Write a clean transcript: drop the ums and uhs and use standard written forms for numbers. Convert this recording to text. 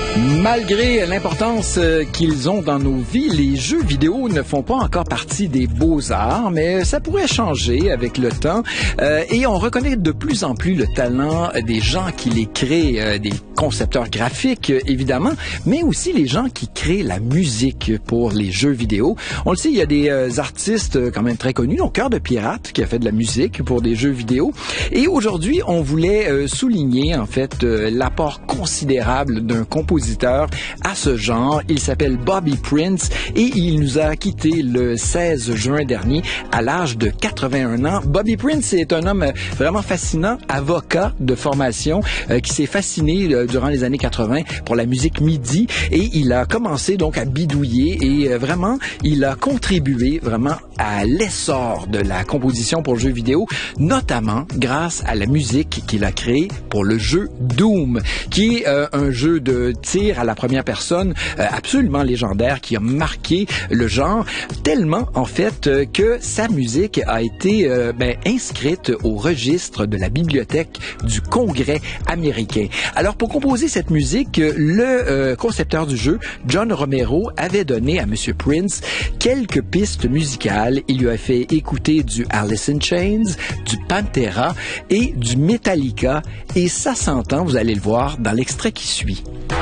Malgré l'importance qu'ils ont dans nos vies, les jeux vidéo ne font pas encore partie des beaux-arts, mais ça pourrait changer avec le temps. Et on reconnaît de plus en plus le talent des gens qui les créent, des concepteurs graphiques, évidemment, mais aussi les gens qui créent la musique pour les jeux vidéo. On le sait, il y a des artistes quand même très connus, donc Cœur de Pirate, qui a fait de la musique pour des jeux vidéo. Et aujourd'hui, on voulait souligner, en fait, l'apport considérable d'un compositeur à ce genre. Il s'appelle Bobby Prince et il nous a quittés le 16 juin dernier à l'âge de 81 ans. Bobby Prince est un homme vraiment fascinant, avocat de formation, qui s'est fasciné durant les années 80 pour la musique MIDI et il a commencé donc à bidouiller et vraiment, il a contribué vraiment à l'essor de la composition pour jeux vidéo, notamment grâce à la musique qu'il a créée pour le jeu Doom, qui est un jeu de tir à la première personne absolument légendaire qui a marqué le genre tellement en fait que sa musique a été inscrite au registre de la bibliothèque du Congrès américain. Alors pour composer cette musique, le concepteur du jeu, John Romero, avait donné à Monsieur Prince quelques pistes musicales. Il lui a fait écouter du Alice in Chains, du Pantera et du Metallica et ça s'entend, vous allez le voir dans l'extrait qui suit.